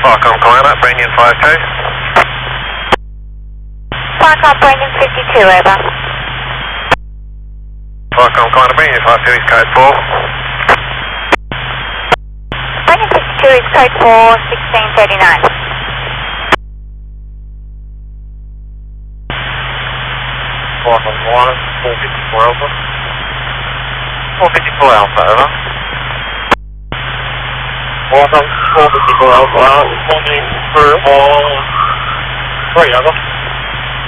Farcom Climate, Brandon 5-2. Farcom Brandon 52, over. Farcom Climate, Brandon 5-2 is code 4. Brandon 52 is code 4, 1639. Farcom Climate, 454 Alpha. 454 Alpha, over. Farcom 454 Alpha, responding for all 3, over.